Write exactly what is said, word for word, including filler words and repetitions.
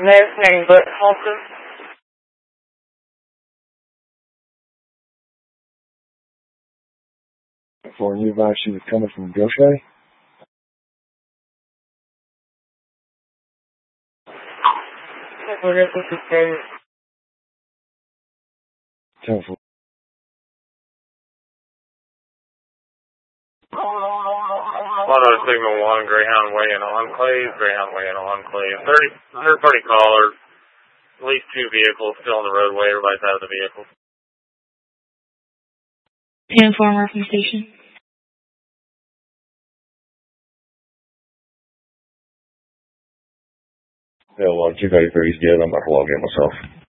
Nothing but honking. For you advised she was coming from Goshay? What is it to say? ten four. Auto signal one, Greyhound Way in Enclave, Greyhound Way in Enclave. thirty, third party caller, at least two vehicles still on the roadway, everybody's out of the vehicle. Informer from station. Yeah, well, two thirty-three is good. I'm about to log in myself.